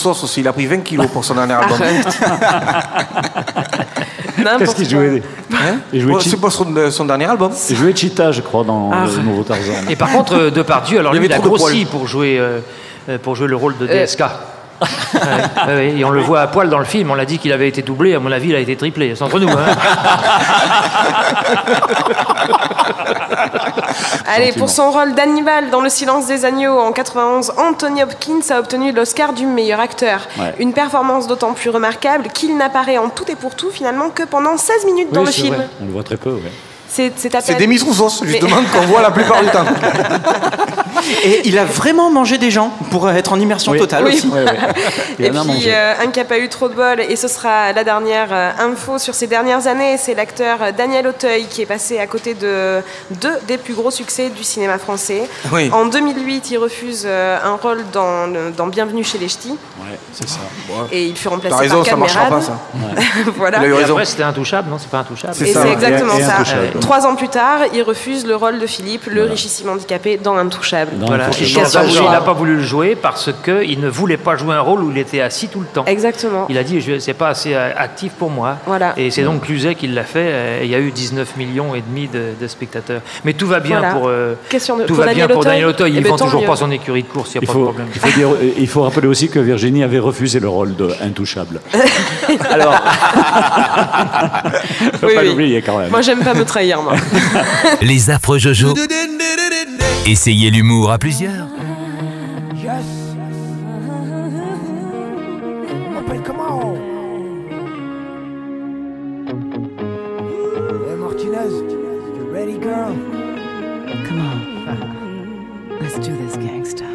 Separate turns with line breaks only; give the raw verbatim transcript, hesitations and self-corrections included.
sauce aussi. Il a pris vingt kilos pour son dernier album.
Qu'est-ce qu'il jouait
hein il jouait C'est pour son, son dernier album.
Il jouait Cheetah, je crois, dans ah. le nouveau Tarzan.
Et par contre, Depardieu, alors il, lui, il a grossi pour jouer, euh, pour jouer le rôle de D S K. Euh. ouais, ouais, et on le voit à poil dans le film. On l'a dit qu'il avait été doublé. À mon avis, il a été triplé. C'est entre nous. Hein.
Allez, pour son rôle d'Hannibal dans Le Silence des agneaux en quatre-vingt-onze, Anthony Hopkins a obtenu l'Oscar du meilleur acteur. Ouais. Une performance d'autant plus remarquable qu'il n'apparaît en tout et pour tout finalement que pendant seize minutes oui, dans le film.
Vrai. On le voit très peu. Ouais.
C'est, c'est,
c'est des mises sous sauce, justement, mais... qu'on voit la plupart du temps.
Et il a vraiment mangé des gens pour être en immersion
oui.
totale
oui.
aussi.
Oui, oui. Et puis, euh, un qui n'a pas eu trop de bol, et ce sera la dernière euh, info sur ces dernières années, c'est l'acteur Daniel Auteuil qui est passé à côté de deux des plus gros succès du cinéma français. Oui. En deux mille huit, il refuse euh, un rôle dans, dans Bienvenue chez les Ch'tis.
Ouais, c'est ça.
Ouais. Et il fut remplacé
T'as raison,
par Kad
ça marchera
Merad.
pas, ça.
Ouais. Voilà.
Et après, c'était Intouchable, non? C'est pas Intouchable.
C'est et ça, c'est exactement et, et ça. Euh, Trois ans plus tard, il refuse le rôle de Philippe, le voilà. richissime handicapé, dans Intouchable.
Dans voilà. Il n'a pas voulu le jouer parce qu'il ne voulait pas jouer un rôle où il était assis tout le temps.
Exactement.
Il a dit c'est pas assez actif pour moi.
Voilà.
Et c'est donc Cluzet qui l'a fait. Et il y a eu dix-neuf millions et demi de, de spectateurs. Mais tout va bien voilà. pour euh,
Question de,
tout
pour
va
Daniel
bien pour Daniel Auteuil. Il ne vend toujours
mieux.
pas son écurie de course. Il n'y a il pas
faut,
de problème.
Il faut, dire, il faut rappeler aussi que Virginie avait refusé le rôle de Intouchable. Alors, faut
oui,
pas
oui.
l'oublier quand même.
Moi, j'aime pas me trahir, moi.
Les affreux Jojo. Essayez l'humour à plusieurs.
Yes.